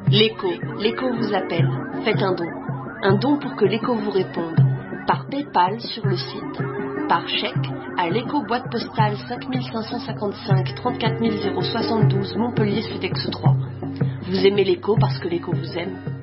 L'écho vous appelle. Faites un don. Un don pour que l'écho vous réponde. Par PayPal sur le site. Par chèque à l'écho boîte postale 5555 34 072 Montpellier Sudex 3. Vous aimez l'écho parce que l'écho vous aime.